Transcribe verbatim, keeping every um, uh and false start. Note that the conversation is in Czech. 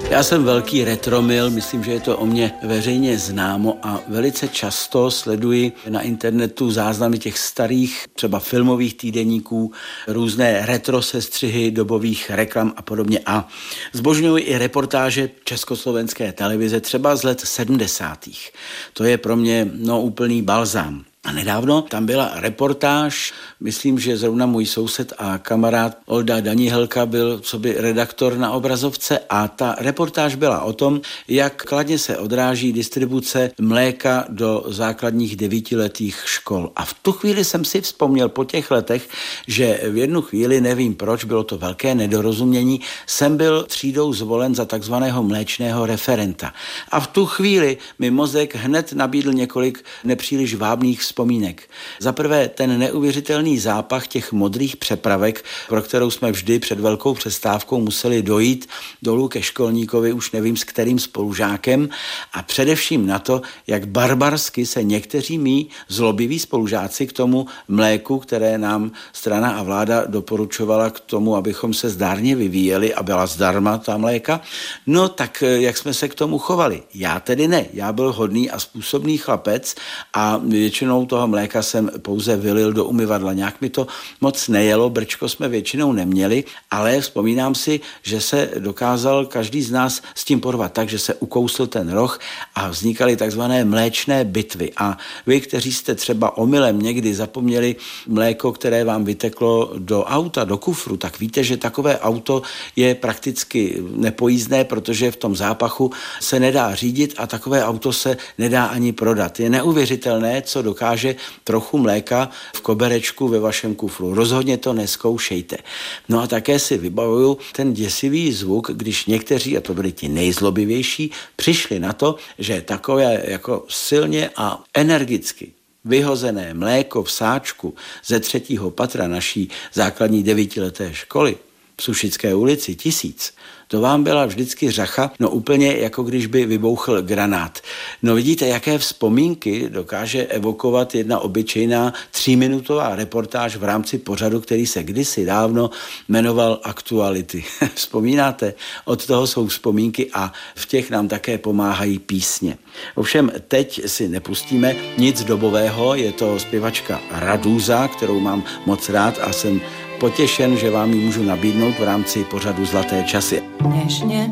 Já jsem velký retromil, myslím, že je to o mě veřejně známo a velice často sleduji na internetu záznamy těch starých, třeba filmových týdeníků, různé retro sestřihy dobových reklam a podobně. A zbožňuji i reportáže československé televize, třeba z let sedmdesátých. To je pro mě no úplný balzám. A nedávno tam byla reportáž, myslím, že zrovna můj soused a kamarád Olda Danihelka byl coby redaktor na obrazovce a ta reportáž byla o tom, jak kladně se odráží distribuce mléka do základních devítiletých škol. A v tu chvíli jsem si vzpomněl po těch letech, že v jednu chvíli, nevím proč, bylo to velké nedorozumění, jsem byl třídou zvolen za takzvaného mléčného referenta. A v tu chvíli mi mozek hned nabídl několik nepříliš vábných vzpomínek. Za prvé ten neuvěřitelný zápach těch modrých přepravek, pro kterou jsme vždy před velkou přestávkou museli dojít dolů ke školníkovi, už nevím s kterým spolužákem, a především na to, jak barbarsky se někteří mí zlobiví spolužáci k tomu mléku, které nám strana a vláda doporučovala k tomu, abychom se zdárně vyvíjeli a byla zdarma ta mléka, no tak jak jsme se k tomu chovali. Já tedy ne, já byl hodný a způsobný chlapec a většinou toho mléka jsem pouze vylil do umyvadla. Nějak mi to moc nejelo, brčko jsme většinou neměli, ale vzpomínám si, že se dokázal každý z nás s tím porvat tak, že se ukousl ten roh a vznikaly takzvané mléčné bitvy. A vy, kteří jste třeba omylem někdy zapomněli mléko, které vám vyteklo do auta, do kufru, tak víte, že takové auto je prakticky nepojízdné, protože v tom zápachu se nedá řídit a takové auto se nedá ani prodat. Je neuvěřitelné, co dokáže trochu mléka v koberečku ve vašem kufru. Rozhodně to nezkoušejte. No a také si vybavuju ten děsivý zvuk, když někteří, a to byli ti nejzlobivější, přišli na to, že takové jako silně a energicky vyhozené mléko v sáčku ze třetího patra naší základní devítileté školy v Sušické ulici tisíc, to vám byla vždycky řacha, no úplně jako když by vybouchl granát. No vidíte, jaké vzpomínky dokáže evokovat jedna obyčejná tříminutová reportáž v rámci pořadu, který se kdysi dávno jmenoval Aktuality. Vzpomínáte? Od toho jsou vzpomínky a v těch nám také pomáhají písně. Ovšem teď si nepustíme nic dobového, je to zpěvačka Radúza, kterou mám moc rád a jsem potěšen, že vám ji můžu nabídnout v rámci pořadu Zlaté časy. Dnešně